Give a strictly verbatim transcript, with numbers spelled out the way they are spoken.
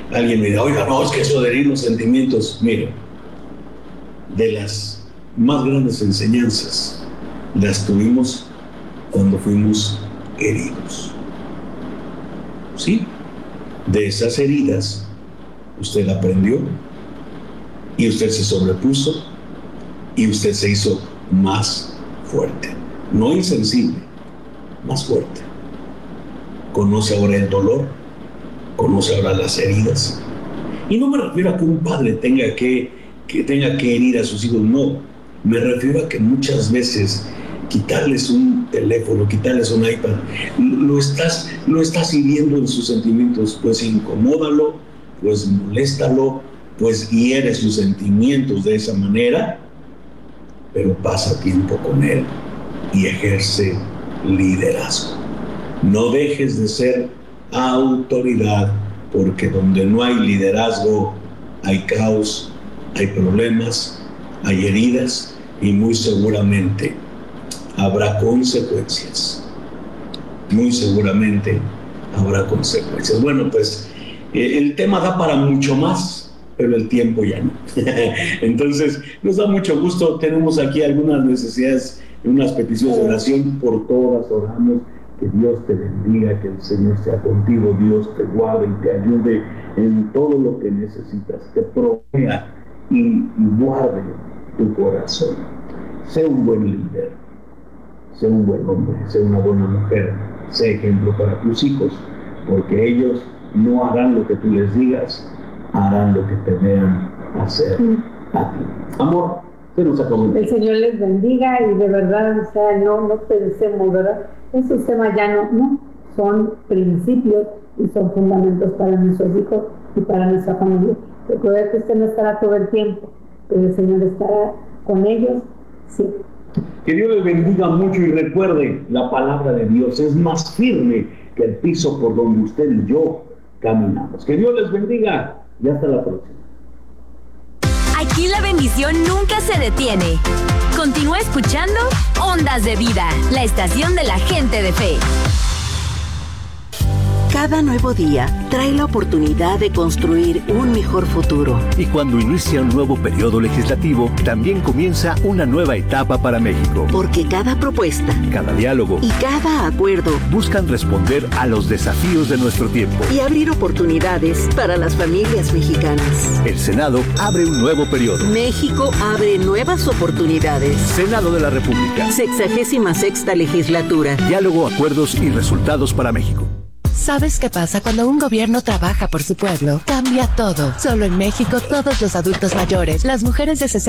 alguien me diga, oiga, no, es que eso de herir los sentimientos, mire, de las más grandes enseñanzas las tuvimos cuando fuimos heridos. ¿Sí? De esas heridas usted aprendió y usted se sobrepuso y usted se hizo más fuerte, no insensible, más fuerte. Conoce ahora el dolor, conoce ahora las heridas. Y no me refiero a que un padre tenga que, que tenga que herir a sus hijos, no. Me refiero a que muchas veces quitarles un teléfono, quitarles un iPad, lo estás, lo estás hiriendo en sus sentimientos, pues incomódalo, pues moléstalo, pues hiere sus sentimientos de esa manera, pero pasa tiempo con él y ejerce liderazgo. No dejes de ser autoridad, porque donde no hay liderazgo hay caos, hay problemas, hay heridas y muy seguramente habrá consecuencias. Muy seguramente habrá consecuencias. Bueno, pues eh, el tema da para mucho más, pero el tiempo ya no. Entonces, nos da mucho gusto. Tenemos aquí algunas necesidades, unas peticiones de oración. Por todas oramos. Que Dios te bendiga, que el Señor sea contigo, Dios te guarde y te ayude en todo lo que necesitas, te provea y, y guarde tu corazón. Sé un buen líder, sé un buen hombre, sé una buena mujer, sé ejemplo para tus hijos, porque ellos no harán lo que tú les digas, harán lo que te vean hacer a ti. Amor, se nos acabó. El Señor les bendiga y de verdad, o sea, no, no pensemos, ¿verdad? Esos temas ya no, no, son principios y son fundamentos para nuestros hijos y para nuestra familia. Recuerda que usted no estará todo el tiempo, pero el Señor estará con ellos, sí. Que Dios les bendiga mucho y recuerde, la palabra de Dios es más firme que el piso por donde usted y yo caminamos. Que Dios les bendiga y hasta la próxima. Aquí la bendición nunca se detiene. Continúa escuchando Ondas de Vida, la estación de la gente de fe. Cada nuevo día trae la oportunidad de construir un mejor futuro. Y cuando inicia un nuevo periodo legislativo, también comienza una nueva etapa para México. Porque cada propuesta, cada diálogo y cada acuerdo buscan responder a los desafíos de nuestro tiempo y abrir oportunidades para las familias mexicanas. El Senado abre un nuevo periodo. México abre nuevas oportunidades. Senado de la República. Sexagésima sexta legislatura. Diálogo, acuerdos y resultados para México. ¿Sabes qué pasa cuando un gobierno trabaja por su pueblo? Cambia todo. Solo en México, todos los adultos mayores, las mujeres de sesenta